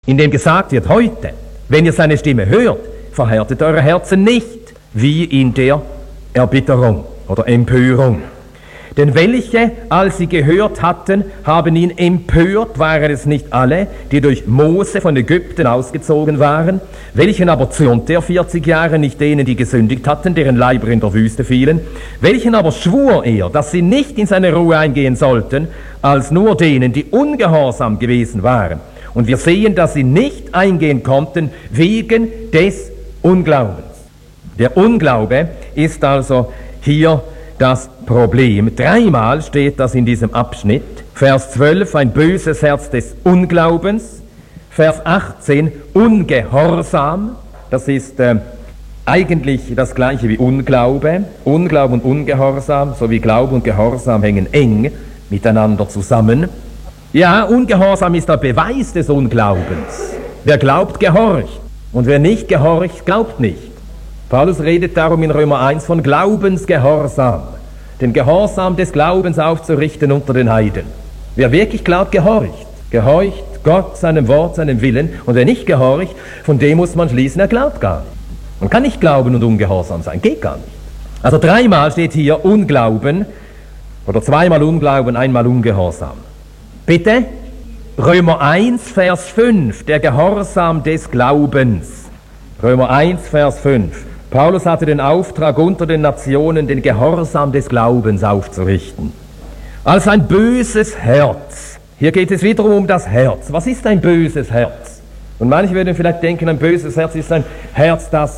in dem gesagt wird, heute, wenn ihr seine Stimme hört, verhärtet eure Herzen nicht, wie in der Erbitterung oder Empörung. Denn welche, als sie gehört hatten, haben ihn empört, waren es nicht alle, die durch Mose von Ägypten ausgezogen waren? Welchen aber zürnte er 40 Jahre, nicht denen, die gesündigt hatten, deren Leiber in der Wüste fielen? Welchen aber schwur er, dass sie nicht in seine Ruhe eingehen sollten, als nur denen, die ungehorsam gewesen waren? Und wir sehen, dass sie nicht eingehen konnten, wegen des Unglaubens. Der Unglaube ist also hier das Problem. 3-mal steht das in diesem Abschnitt. Vers 12, ein böses Herz des Unglaubens. Vers 18, Ungehorsam. Das ist eigentlich das gleiche wie Unglaube. Unglaube und Ungehorsam, sowie Glaube und Gehorsam hängen eng miteinander zusammen. Ja, Ungehorsam ist der Beweis des Unglaubens. Wer glaubt, gehorcht. Und wer nicht gehorcht, glaubt nicht. Paulus redet darum in Römer 1 von Glaubensgehorsam, den Gehorsam des Glaubens aufzurichten unter den Heiden. Wer wirklich glaubt, gehorcht. Gehorcht Gott, seinem Wort, seinem Willen. Und wer nicht gehorcht, von dem muss man schließen, er glaubt gar nicht. Man kann nicht glauben und ungehorsam sein, geht gar nicht. Also 3-mal steht hier Unglauben, oder 2-mal Unglauben, 1-mal Ungehorsam. Bitte, Römer 1, Vers 5, der Gehorsam des Glaubens. Römer 1, Vers 5. Paulus hatte den Auftrag, unter den Nationen den Gehorsam des Glaubens aufzurichten. Als ein böses Herz. Hier geht es wiederum um das Herz. Was ist ein böses Herz? Und manche würden vielleicht denken, ein böses Herz ist ein Herz, das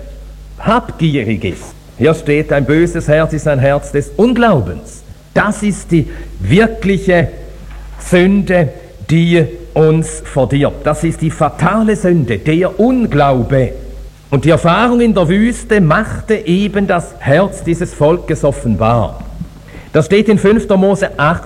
habgierig ist. Hier steht, ein böses Herz ist ein Herz des Unglaubens. Das ist die wirkliche Sünde, die uns verdirbt. Das ist die fatale Sünde, der Unglaube. Und die Erfahrung in der Wüste machte eben das Herz dieses Volkes offenbar. Das steht in 5. Mose 8,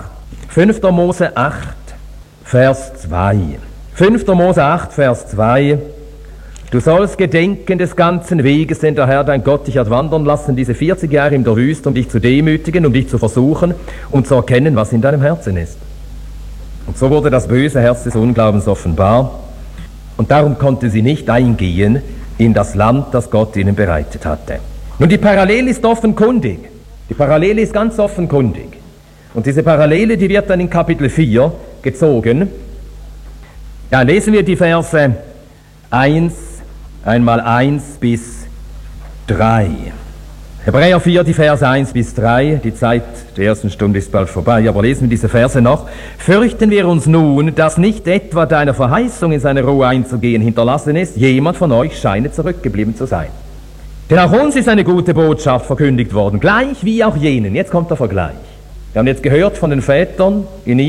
Vers 2. 5. Mose 8, Vers 2. Du sollst gedenken des ganzen Weges, den der Herr dein Gott dich hat wandern lassen, diese 40 Jahre in der Wüste, um dich zu demütigen, um dich zu versuchen und zu erkennen, was in deinem Herzen ist. Und so wurde das böse Herz des Unglaubens offenbar. Und darum konnte sie nicht eingehen in das Land, das Gott ihnen bereitet hatte. Nun, die Parallele ist offenkundig. Die Parallele ist ganz offenkundig. Und diese Parallele, die wird dann in Kapitel 4 gezogen. Ja, lesen wir die Verse 1 bis 3. Hebräer 4, die Verse 1 bis 3, die Zeit der ersten Stunde ist bald vorbei, aber lesen wir diese Verse noch. Fürchten wir uns nun, dass nicht etwa deiner Verheißung in seine Ruhe einzugehen hinterlassen ist, jemand von euch scheine zurückgeblieben zu sein. Denn auch uns ist eine gute Botschaft verkündigt worden, gleich wie auch jenen. Jetzt kommt der Vergleich. Wir haben jetzt gehört von den Vätern in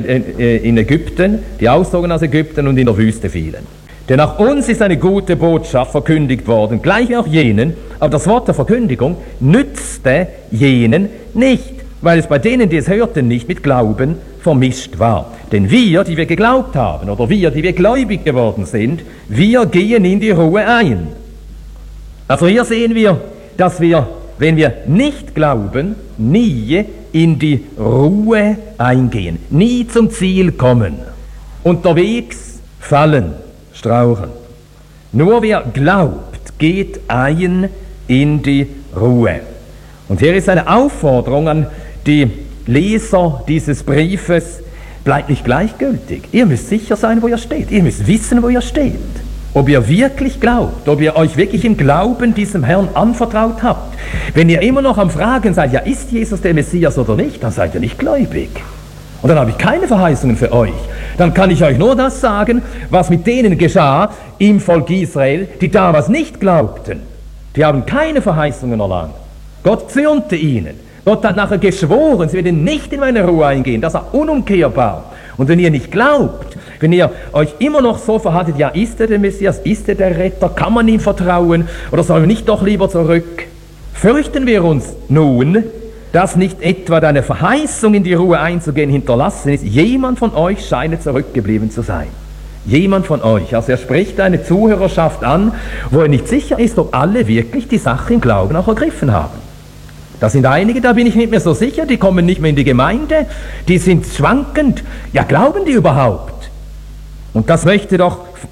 Ägypten, die auszogen aus Ägypten und in der Wüste fielen. Denn auch uns ist eine gute Botschaft verkündigt worden, gleich wie auch jenen, aber das Wort der Verkündigung nützte jenen nicht, weil es bei denen, die es hörten, nicht mit Glauben vermischt war. Denn wir, die wir geglaubt haben, oder wir, die wir gläubig geworden sind, wir gehen in die Ruhe ein. Also hier sehen wir, dass wir, wenn wir nicht glauben, nie in die Ruhe eingehen, nie zum Ziel kommen, unterwegs fallen, strauchen. Nur wer glaubt, geht ein in die Ruhe. Und hier ist eine Aufforderung an die Leser dieses Briefes, bleibt nicht gleichgültig. Ihr müsst sicher sein, wo ihr steht. Ihr müsst wissen, wo ihr steht. Ob ihr wirklich glaubt, ob ihr euch wirklich im Glauben diesem Herrn anvertraut habt. Wenn ihr immer noch am Fragen seid, ja, ist Jesus der Messias oder nicht, dann seid ihr nicht gläubig. Und dann habe ich keine Verheißungen für euch. Dann kann ich euch nur das sagen, was mit denen geschah im Volk Israel, die damals nicht glaubten. Die haben keine Verheißungen erlangt. Gott zürnte ihnen. Gott hat nachher geschworen, sie werden nicht in meine Ruhe eingehen. Das war unumkehrbar. Und wenn ihr nicht glaubt, wenn ihr euch immer noch so verhaltet, ja, ist er der Messias, ist er der Retter, kann man ihm vertrauen oder sollen wir nicht doch lieber zurück? Fürchten wir uns nun, dass nicht etwa deine Verheißung in die Ruhe einzugehen hinterlassen ist. Jemand von euch scheine zurückgeblieben zu sein. Jemand von euch. Also er spricht eine Zuhörerschaft an, wo er nicht sicher ist, ob alle wirklich die Sache im Glauben auch ergriffen haben. Da sind einige, da bin ich nicht mehr so sicher, die kommen nicht mehr in die Gemeinde, die sind schwankend. Ja, glauben die überhaupt? Und das möchte doch